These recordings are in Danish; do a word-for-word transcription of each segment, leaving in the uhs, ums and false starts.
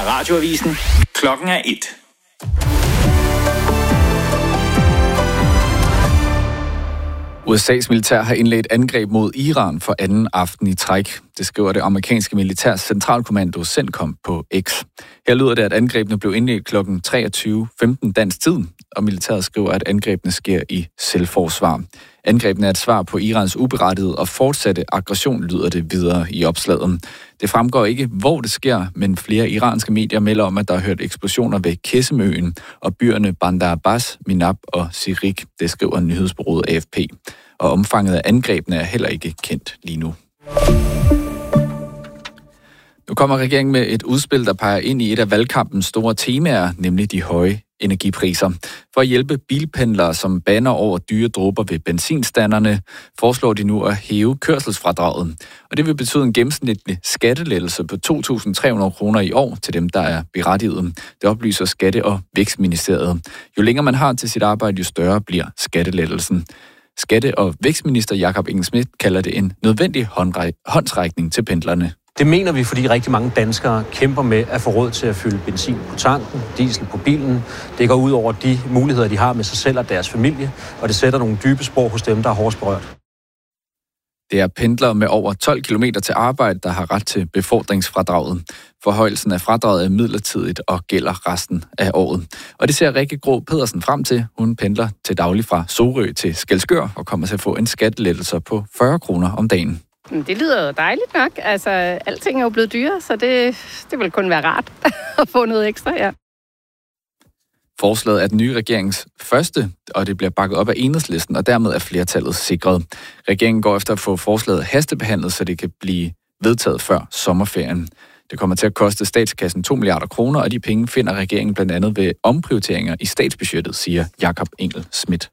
Radioavisen. Klokken er et. U S A's militær har indledt angreb mod Iran for anden aften i træk. Det skriver det amerikanske militærs centralkommando CENTCOM på X. Her lyder det, at angrebene blev indledt klokken treogtyve femten dansk tid, og militæret skriver, at angrebene sker i selvforsvar. Angrebene er et svar på Irans uberettigede og fortsatte aggression, lyder det videre i opslaget. Det fremgår ikke, hvor det sker, men flere iranske medier melder om, at der er hørt eksplosioner ved Kessemøen og byerne Bandar Abbas, Minab og Sirik. Det skriver nyhedsbureauet A F P. Og omfanget af angrebene er heller ikke kendt lige nu. Nu kommer regeringen med et udspil, der peger ind i et af valgkampens store temaer, nemlig de høje energipriser. For at hjælpe bilpendlere, som baner over dyre dråber ved benzinstanderne, foreslår de nu at hæve kørselsfradraget. Og det vil betyde en gennemsnitlig skattelettelse på to tusind tre hundrede kroner i år til dem, der er berettiget. Det oplyser Skatte- og Vækstministeriet. Jo længere man har til sit arbejde, jo større bliver skattelettelsen. Skatte- og Vækstminister Jakob Engel-Schmidt kalder det en nødvendig håndsrækning til pendlerne. Det mener vi, fordi rigtig mange danskere kæmper med at få råd til at fylde benzin på tanken, diesel på bilen. Det går ud over de muligheder, de har med sig selv og deres familie, og det sætter nogle dybe spor hos dem, der er hårdest berørt. Det er pendlere med over tolv kilometer til arbejde, der har ret til befordringsfradraget. Forhøjelsen af fradraget er midlertidigt og gælder resten af året. Og det ser Rikke Grå Pedersen frem til. Hun pendler til daglig fra Sorø til Skælskør og kommer til at få en skattelettelse på fyrre kroner om dagen. Det lyder jo dejligt nok. Altså, alting er jo blevet dyrere, så det, det vil kun være rart at få noget ekstra, ja. Forslaget er den nye regerings første, og det bliver bakket op af Enhedslisten, og dermed er flertallet sikret. Regeringen går efter at få forslaget hastebehandlet, så det kan blive vedtaget før sommerferien. Det kommer til at koste statskassen to milliarder kroner, og de penge finder regeringen blandt andet ved omprioriteringer i statsbudgettet, siger Jakob Engel-Schmidt.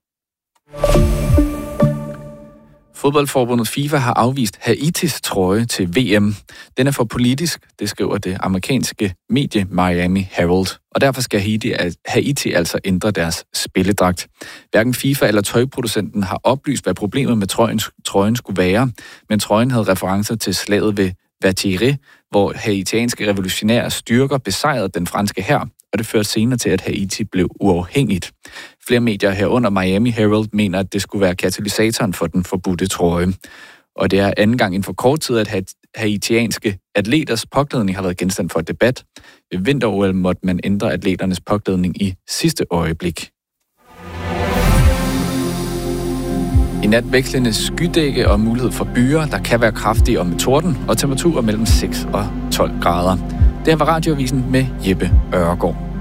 Fodboldforbundet FIFA har afvist Haitis trøje til V M. Den er for politisk, det skriver det amerikanske medie Miami Herald. Og derfor skal Haiti, Haiti altså ændre deres spilledragt. Hverken FIFA eller tøjproducenten har oplyst, hvad problemet med trøjen, trøjen skulle være, men trøjen havde referencer til slaget ved Vatire, hvor haitianske revolutionære styrker besejrede den franske hær, og det førte senere til, at Haiti blev uafhængigt. Flere medier herunder Miami Herald mener, at det skulle være katalysatoren for den forbudte trøje. Og det er anden gang inden for kort tid, at haitianske atleters påklædning har været genstand for et debat. Ved vinter-O L måtte man ændre atleternes påklædning i sidste øjeblik. I nat vekslende skydække og mulighed for byer, der kan være kraftige og med torden, og temperaturer mellem seks og tolv grader. Det her var Radioavisen med Jeppe Øregård.